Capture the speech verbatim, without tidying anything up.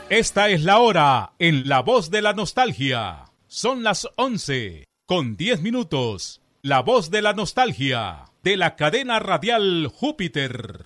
Esta es la hora en La Voz de la Nostalgia. Son las once con diez minutos. La Voz de la Nostalgia de la cadena radial Júpiter.